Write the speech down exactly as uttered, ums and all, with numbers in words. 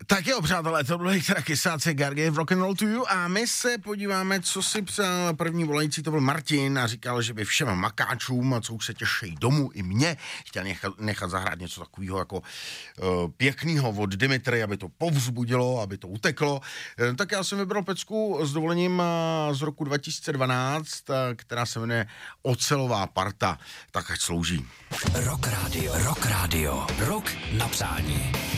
Tak jo, přátelé, to byly teda Kysáci Gargy v Rock'n'Roll to You a my se podíváme, co si psal první volající, to byl Martin a říkal, že by všem makáčům, co už se těší domů i mě, chtěl nechat, nechat zahrát něco takového jako uh, pěknýho od Dimitry, aby to povzbudilo, aby to uteklo. Uh, tak já jsem vybral pecku s dovolením uh, z roku dva tisíce dvanáct, uh, která se jmenuje Ocelová parta, tak ať slouží. Rock Radio, Rock Radio, Rock na přání.